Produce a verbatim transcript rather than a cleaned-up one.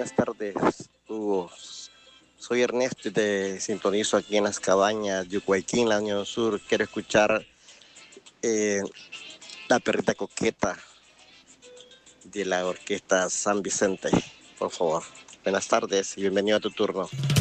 buenas tardes, Hugo. Soy Ernesto y te sintonizo aquí en las cabañas Yucuaiquín, la Unión Sur. Quiero escuchar eh, La Perrita Coqueta de la orquesta San Vicente, por favor. Buenas tardes y bienvenido a tu turno.